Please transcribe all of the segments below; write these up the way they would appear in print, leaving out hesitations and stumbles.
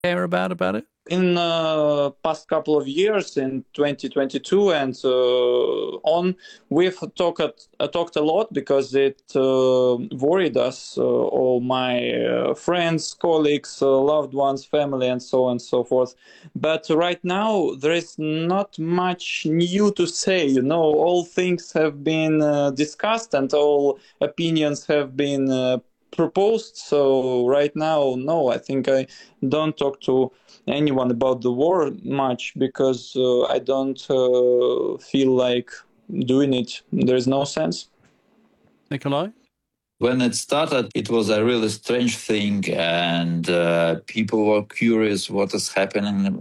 care about it? In past couple of years, in 2022 and on, we've talked a lot because it worried us, all my friends, colleagues, loved ones, family, and so on and so forth. But right now, there is not much new to say. All things have been discussed and all opinions have been proposed. So right now, no, I think I don't talk to anyone about the war much because I don't feel like doing it. There's no sense. Nikolai? When it started, it was a really strange thing, and people were curious what is happening,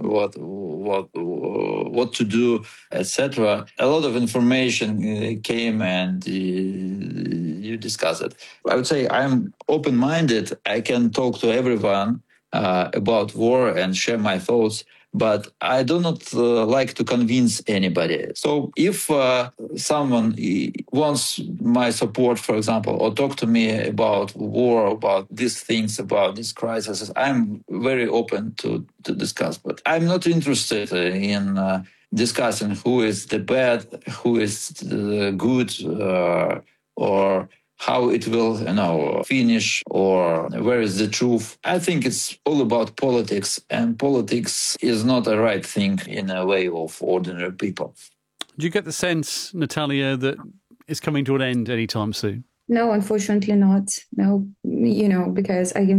what to do, etc. A lot of information came, and you discuss it. I would say I'm open-minded. I can talk to everyone about war and share my thoughts, but I do not like to convince anybody. So if someone wants my support, for example, or talk to me about war, about these things, about these crises, I'm very open to discuss. But I'm not interested in discussing who is the bad, who is the good, or how it will, finish, or where is the truth. I think it's all about politics, and politics is not a right thing in a way of ordinary people. Do you get the sense, Natalia, that it's coming to an end anytime soon? No, unfortunately not. No, because I can